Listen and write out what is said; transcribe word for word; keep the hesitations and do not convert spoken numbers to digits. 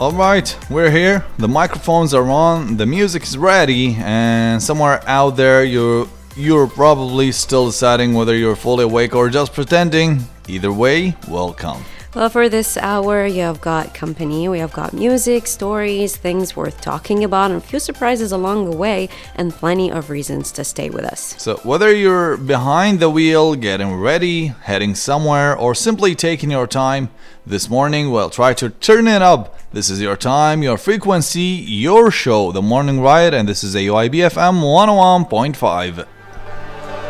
Alright, we're here, the microphones are on, the music is ready, and somewhere out there you're, you're probably still deciding whether you're fully awake or just pretending. Either way, welcome. Well, for this hour, you have got company, we have got music, stories, things worth talking about, and a few surprises along the way, and plenty of reasons to stay with us. So, whether you're behind the wheel, getting ready, heading somewhere, or simply taking your time, this morning we'll try to turn it up. This is your time, your frequency, your show, The Morning Riot, and this is A Y B F M one oh one point five.